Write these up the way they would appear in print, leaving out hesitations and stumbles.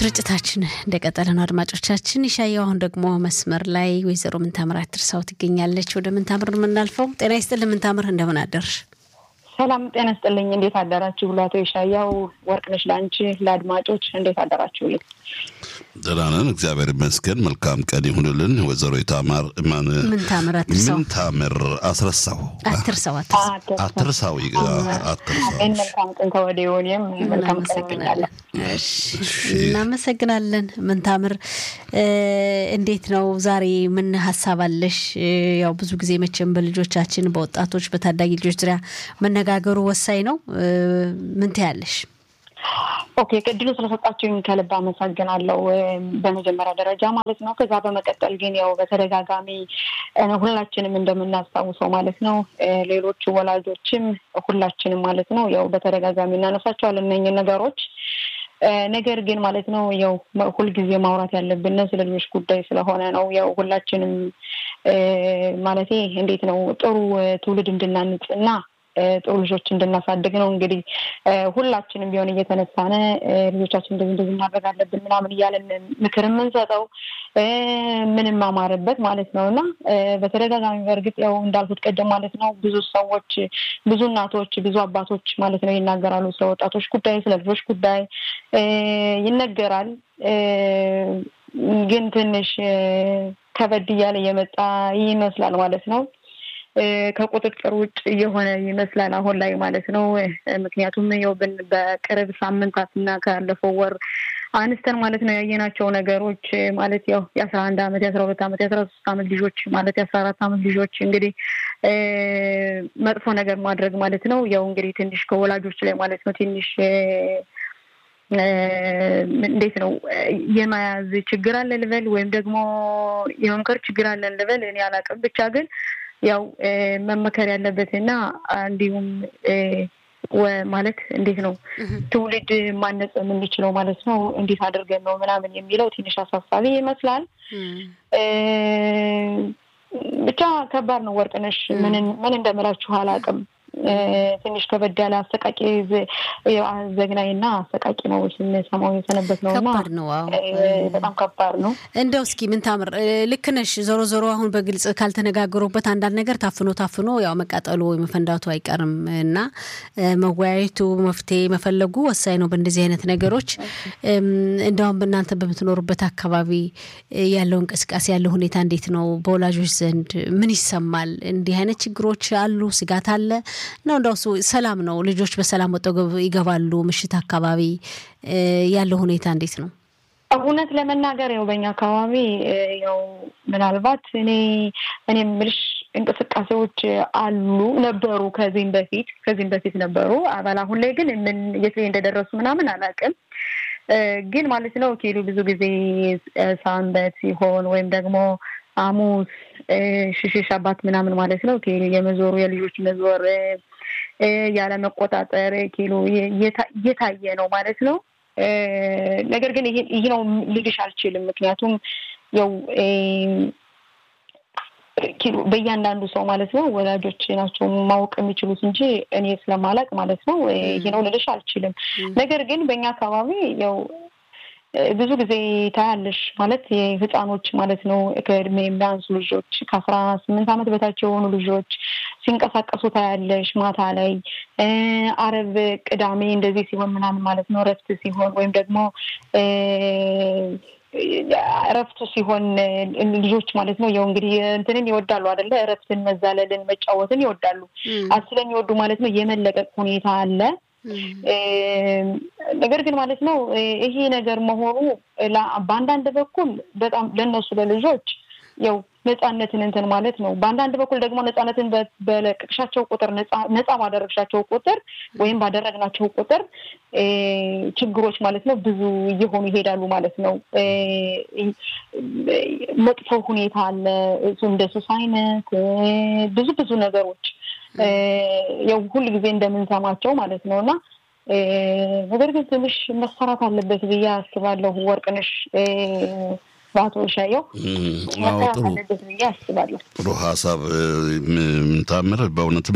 ስርጭታችን እንደቀጠለ ነው አድማጮቻችን ይሻያው አሁን ደግሞ መስመር ላይ ወይዘሮ ምንታምር አትርሳው ትገኛለች ወደ ምንታምር ምናልፈው ጤና ይስጥልኝ ምንታምር እንደምን አደርሽ ሰላም ጤና ይስጥልኝ እንዴት አደራችሁ ብላቶ ይሻያው ወርቅነሽ ላንቺ ለአድማጮች እንዴት አደራችሁልኝ ደህና ነን እግዚአብሔር ይመስገን መልካም ቀን ይሁንልን ወይዘሮ ይታማር ምንታምር አትርሳው መልካም ቀን ተወዲዮንም መልካም ቀን እናመሰግናለን ምንታምር እንዴት ነው ዛሬ ምን ሐሳብ አለሽ ያው ብዙ ጊዜ መቼም በልጆቻችን በወጣቶች በታዳጊ ልጆች ዙሪያ መነጋገሩ ወሳኝ ነው ምን ታያለሽ ኦኬ ከድሉ ስለሰጣችሁኝ ከልብ አመሰግናለሁ በመጀመሪያ ደረጃ ማለት ነው ከዛ በመቀጠል ግን ያው በተደጋጋሚ ሁላችንም እንደምናስታውሰው ማለት ነው ሌሎች ወላጆችም ሁላችንም ማለት ነው ያው በተደጋጋሚ እናነሳቸዋለን እነኚህ ነገሮች ነገር ግን ማለት ነው ያው ሁሉ ጊዜ ማውራት ያለብን ስለ ልጆች ጉዳይ ስለሆነ ነው ያው ሁላችንም ማለት እንዴት ነው ጥሩ ትውልድ እንድናንጽና ጥሩ ልጆች እንድናሳድግ ነው እንግዲህ ሁላችንም ቢሆን እየተነሳነ ልጆቻችን እንደዚህ ማድረግ አለብን ምናምን ይያለን ምክር እንሰጠው ምንም ማማረበት ማለት ነውና በተደጋጋሚ በርግጥ ያው እንዳልኩት ቀደም ማለት ነው ብዙ ሰዎች ብዙ እናቶች ብዙ አባቶች ማለት ነው ይናገራሉ ስለ ወጣቶች ጉዳይ ስለ ልጆች ጉዳይ ይነገራል ግን ትንሽ ከበድ ያለ የመጣ ይመስላል ማለት ነው ከቁጥጥር ውጭ የሆነ ይመስላል አሁን ላይ ማለት ነው ምክንያቱም ያው በቅርብ ሳምንታትና ካለፈው ወር አንስተን ማለት ነው ያየናቸው ነገሮች ማለት ያው የ11 አመት የ12 አመት የ13 አመት ልጆች ማለት የ14 አመት ልጆች እንግዲህ መጥፎ ነገር ማድረግ ማለት ነው ያው እንግዲህ ትንሽ ከወላጆች ላይ ማለት ነው ትንሽ እንዴት ነው የማያዝ ችግር አለ ልበል ወይም ደግሞ የመምከር ችግር አለ ልበል እኔ አላውቅም ብቻ ግን ያው መመከር ያለበትና እንዲሁም ማለት እንዴት ነው ትውልድ ማነጽ የምንችለው ማለት ነው እንዴት አድርገን ነው ምናምን የሚለው ትንሽ አሳሳቢ ይመስላል ብቻ ከባድ ነው ወርቅነሽ ምን እንደምላችሁ አላውቅም ትንሽ ከበድ ያለ አስተቃቂ ዘግናይና አስተቃቂ ነው ስንሰማው የሰነበት ነውና በጣም ከባድ ነው እንደው እስኪ ምን ታምር ልክ ነሽ ዞሮ ዞሮ አሁን በግልጽ ካልተነጋገሩበት አንዳንድ ነገር ታፍኖ ያው መቃጠሉ ወይ መፈንዳቱ አይቀርምና መወያየቱ መፍትሄ መፈለጉ ወሳኝ ነው በእንደዚህ አይነት ነገሮች እንደውም በእናንተ በምትኖሩበት አካባቢ ያለው እንቅስቃሴ ያለው ሁኔታ እንዴት ነው በወላጆች ዘንድ ምን ይሰማል እንዲህ አይነት ችግሮች አሉ ስጋት አለ ነው እንደው ሰላም ነው ልጆች በሰላም ወጥተው ይገባሉ ምሽት አካባቢ ያለው ሁኔታ እንዴት ነው እውነት ለመናገር ያው በእኛ አካባቢ ያው ምናልባት እኔ ምልሽ እንቅስቃሴዎች አሉ ነበሩ ከዚህም በፊት ነበሩ አባላ አሁን ላይ ግን ምን የት ላይ እንደደረሱ ምናምን አላውቅም ግን ማለት ነው ኪሎ ብዙ ጊዜ ሳንበት ሲሆን ወይም ደግሞ አሙስ ሽሽሻባት ምናምን ማለት ነው የመዞሩ የልጆች መዞር ያለ መቆጣጠር ኪሎ የታየ ነው ማለት ነው ነገር ግን ይሄ ነው ልልሽ አልችልም ምክንያቱም ያው ኪሎ በእያንዳንዱ ሰው ማለት ነው ወላጆች ናቸው ማወቅ የሚችሉት እንጂ እኔ ስለማላቅ ማለት ነው ይሄ ነው ልልሽ አልችልም ነገር ግን በእኛ አካባቢ ያው ብዙ ጊዜ ታያለሽ ማለት የህፃኖች ማለት ነው ከእድሜ የሚያንሱ ልጆች ከ18 አመት በታች የሆኑ ልጆች ሲንቀሳቀሱ ታያለሽ ማታ ላይ አረብ ቅዳሜ እንደዚህ ሲሆን ምናምን ማለት ነው ረፍት ሲሆን ወይም ደግሞ ረፍት ሲሆን ልጆች ማለት ነው ያው እንግዲህ እንትንን ይወዳሉ አይደለ ረፍትን መዛለልን መጫወትን ይወዳሉ አስለን ይወዱ ማለት ነው የመለቀቅ ሁኔታ አለ ነገር ግን ማለት ነው ይሄ ነገር መሆኑ በአንዳንድ በኩል በጣም ለነሱ ለልጆች ያው ነፃነትን እንትን ማለት ነው በአንዳንድ በኩል ደግሞ ነፃነትን በለቅሻቸው ቁጥር ነፃ ማደረግሻቸው ቁጥር ወይም ባደረግናቸው ቁጥር ችግሮች ማለት ነው ብዙ እየሆኑ ይሄዳሉ ማለት ነው መጥፎ ሁኔታ አለ እንደ ሱሳይነት ብዙ ነገሮች ያው ሁሉ ጊዜ እንደምንሰማቸው ማለት ነውና ነገር ግን ትንሽ መሰራት አለበት ብዬ አስባለሁ ወርቅነሽ ባቶ ሻየው ጥሩ ሐሳብ ምንታምር በእውነትም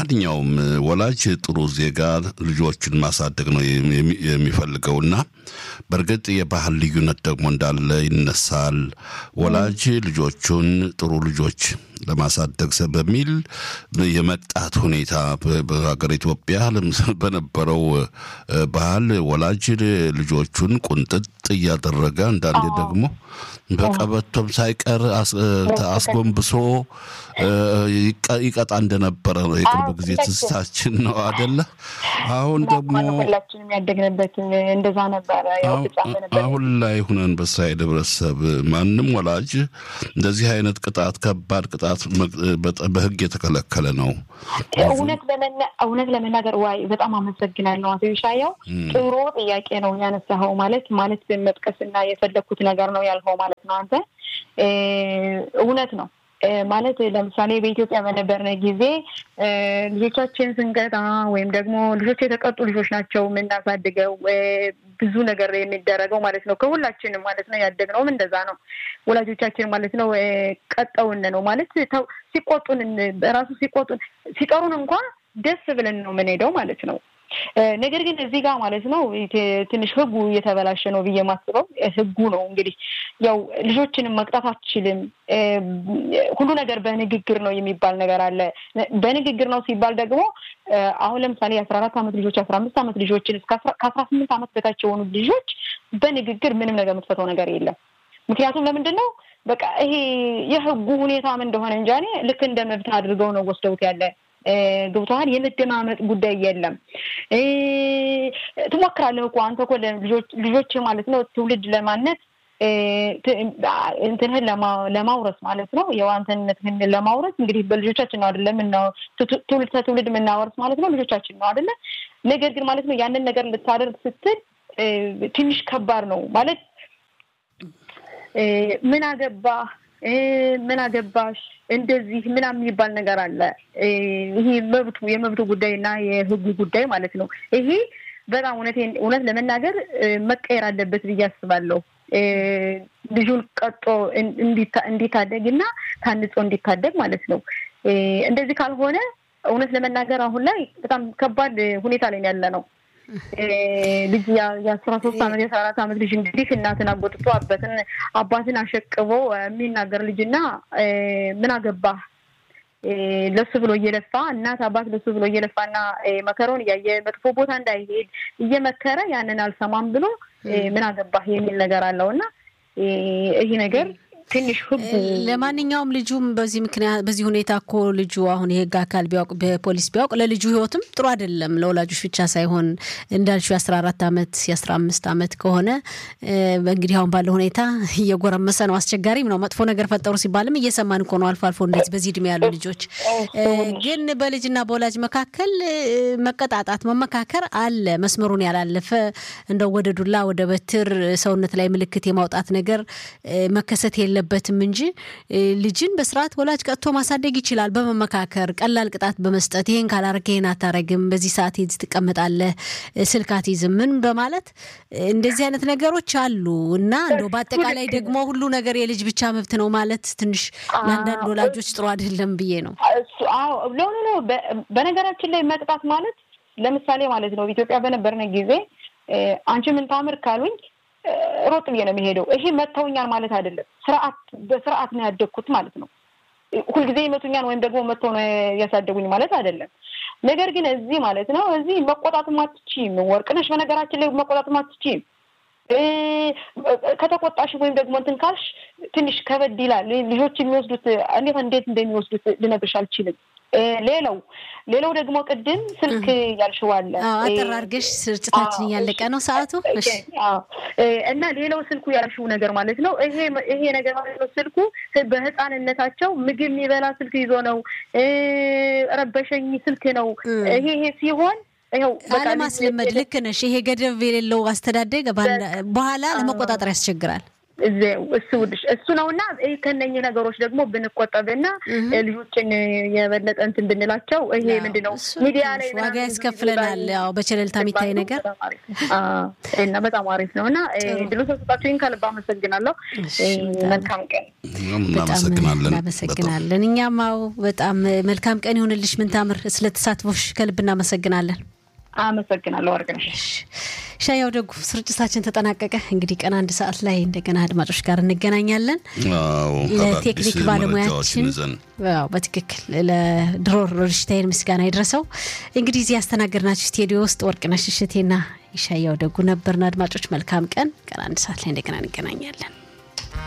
ማንኛውም ወላጅ ጥሩ ዜጋ ልጆችን ማሳደግ ነው የሚፈልገውና በርግጥ የባህል ልዩነት ደግሞ እንዳለ ይነሳል ወላጅ ልጆቹን ጥሩ ልጆች ለማሳደግ በሚል የመጣት ሁኔታ በሀገር ኢትዮጵያ በነበረው ባህል ወላጅ ልጆቹን ቁንጥጥ ያደረገ አንዳንዴ ደግሞ በቀበቶም ሳይቀር አስጎንብሶ ይቀጣ እንደነበረ ነው የቅርብ ጊዜ ትስታችን ነው አይደለ አሁን ደግሞ ሁላችንም ያደግንበት እንደዛ ነበር ያው ተጻፈነበት አሁን ላይ ሆነን በእስራኤል ህብረተሰብ ማንም ወላጅ እንደዚህ አይነት ቅጣት ከባድ ቅጣት በህግ የተከለከለ ነው እውነት ለመናገር ዋይ በጣም አመሰግናለሁ አቶ ይሻያው ጥሩ ጥያቄ ነው ያነሳው ማለት በመጥቀስና የፈለኩት ነገር ነው ያልከው ማለት ነው አንተ እውነት ነው ማለት ለምሳሌ በኢትዮጵያ በነበርነ ጊዜ ልጆቻችን ስንቀጣ ወይም ደግሞ ልጆች የተቀጡ ልጆች ናቸው ምናሳድገው ብዙ ነገር የሚደረገው ማለት ነው ከሁላችንም ማለት ነው ያደግነው እንደዛ ነው ወላጆቻችን ማለት ነው ቀጣውነ ነው ማለት ሲቆጡን በራሱ ሲቀሩን እንኳን ደስ ብለን ነው የምንሄደው ማለት ነው ነገር ግን እዚህ ጋር ማለት ነው ትንሽ ህጉ የተበላሸ ነው በየማስበው ህጉ ነው እንግዲህ ያው ልጆችን መቅጣት አትችልም ሁሉ ነገር በንግግር ነው የሚባል ነገር አለ በንግግር ነው ሲባል ደግሞ አሁን ለምሳሌ 14 አመት ልጆች 15 አመት ልጆችን እስከ 18 አመት በታች የሆኑ ልጆች በንግግር ምንም ነገር መጥፈተው ነገር የለም ምክንያቱም ለምንድነው በቃ ይሄ የህጉ ሁኔታ ምን እንደሆነ እንጂ ልክ እንደ መብት አድርገው ነው ወስደውት ያለ ዶክተር የመደማመጥ ጉዳይ የለም ትሞክራለህ እኮ አንተ እኮ ልጆች ማለት ነው ትውልድ ለማነት እንትንህን ለማውረስ ማለት ነው የዋንተነትህን ለማውረስ እንግዲህ በልጆቻችን ነው አይደለም እና ትውልድ ምናወርስ ማለት ነው ልጆቻችን ነው አይደለ ነገር ግን ማለት ነው ያንን ነገር ልታደርግ ስትል ትንሽ ከባድ ነው ማለት ምን አገባሽ እንደዚህ ምናምን የሚባል ነገር አለ ይሄ የመብቱ ጉዳይና የህጉ ጉዳይ ማለት ነው ይሄ በጣም እውነት ለመናገር መቀየር አለበት ብዬ አስባለሁ ልጁን ቀጦ እንዲታደግና ታንጾ እንዲታደግ ማለት ነው እንደዚህ ካልሆነ እውነት ለመናገር አሁን ላይ በጣም ከባድ ሁኔታ ላይ ያለ ነው ልጅ ያ13 አመት የ14 አመት ልጅ እንግዲህ እናትን አጎጥቶ አባትን አሸቅቦ የሚናገር ልጅና ምን አገባ ለሱ ብሎ እየለፋ እናት አባት ለሱ ብሎ እየለፋና መከረውን ያየ መጥፎ ቦታ እንዳይሄድ እየመከረ ያንን አልሰማም ብሎ ምን አገባህ የሚል ነገር አለውና ይሄ ነገር ትንሽ ህግ ለማንኛውም ልጁም በዚህ ምክንያት በዚህ ሁኔታ እኮ ልጁ አሁን የህግ አካል ቢያውቅ በፖሊስ ቢያውቅ ለልጁ ህይወትም ጥሩ አይደለም ለወላጆች ብቻ ሳይሆን እንዳልሽው 14 አመት የ15 አመት ከሆነ እንግዲህ አሁን ባለው ሁኔታ እየጎረመሰ ነው አስቸጋሪም ነው መጥፎ ነገር ፈጠሩ ሲባልም እየሰማን እኮ ነው አልፎ እንደዚህ በዚህ እድሜ ያሉ ልጆች ግን በልጅና በወላጅ መካከል መቀጣጣት መመካከር አለ መስመሩን ያላለፈ እንደው ወደ ዱላ ወደ በትር ሰውነት ላይ ምልክት የማውጣት ነገር መከሰት የለበትም እንጂ ልጅን በስርዓት ወላጅ ቀጥቶ ማሳደግ ይችላል በመመካከር ቀላል ቅጣት በመስጠት ይሄን ካላረከ ይሄን አታረግም በዚህ ሰዓት ይዝ ተቀመጣለህ ስልካት ይዝምን በማለት እንደዚህ አይነት ነገሮች አሉ እና እንደው በአጠቃላይ ደግሞ ሁሉ ነገር የልጅ ብቻ መብት ነው ማለት ትንሽ ለአንዳንድ ወላጆች ጥሩ አይደለም ብዬ ነው ነው በነገራችን ላይ መቅጣት ማለት ለምሳሌ ማለት ነው ኢትዮጵያ በነበርነ ጊዜ አንቺ ምን ታምር ካሉኝ ሮጥ ብዬ ነው የሚሄደው ይሄ መተውኛል ማለት አይደለም በስርዓት ነው ያደግኩት ማለት ነው ሁሉ ጊዜ መተውኛል ወይም ደግሞ መተው ነው ያሳደጉኝ ማለት አይደለም ነገር ግን እዚህ ማለት ነው እዚህ መቆጣት ማትችይም ወርቅነሽ በነገራችን ላይ መቆጣት ማትችይም ከተቆጣሽ ወይም ደግሞ እንትን ካልሽ ትንሽ ከበድ ይላል ልጆች የሚወስዱት እንዴት እንደሚወስዱት ልነግርሽ አልችልም ሌላው ደግሞ ቅድም ስልክ ያልሽዋለ አጠራርገሽ ስርጭታችን ያለቀ ነው ሰዓቱ እሺ እና ሌላው ስልኩ ያልሽው ነገር ማለት ነው ይሄ ነገር ማለት ነው ስልኩ በህፃንነታቸው ምግብ የሚበላ ስልክ ይዞ ነው ረበሸኝ ስልክ ነው ይሄ ሲሆን ይሄው በቃ ለማስለመድ ልክ ነሽ ይሄ ገደብ የሌለው አስተዳደግ በኋላ ለመቆጣጠር ያስቸግራል እሱ ነውና ከነኚህ ነገሮች ደግሞ ብንቆጠብና ልጆችን የበለጠ እንትን ብንላቸው ይሄ ምንድነው ሚዲያ ላይ ዋጋ ያስከፍለናል ያው በቸለልታ የሚታይ ነገር እና በጣም አሪፍ ነውና ድሉስ ተጣጣኝ ከልባ አመሰግናለሁ መልካም ቀን እናመሰግናለን እኛም በጣም መልካም ቀን ይሁንልሽ ምን ታምር ስለተሳትፎሽ ከልብ እናመሰግናለን አመሰግናለሁ ወርቅነሽ ሻያው ደጉ ስርጭታችን ተጠናቀቀ እንግዲህ ቀን 1 ሰዓት ላይ እንደገና አድማጮች ጋር እንገናኛለን ለቴክኒክ ባለሙያችን በትክክል ለድሮር ሪሽታይን ምስጋና ይድረሰው እንግዲህ እዚህ ያስተናገርናችሁ ስቱዲዮ ውስጥ ወርቅነሽ እሸቴና ሻያው ደጉ ነበርና አድማጮች መልካም ቀን 1 ሰዓት ላይ እንደገና እንገናኛለን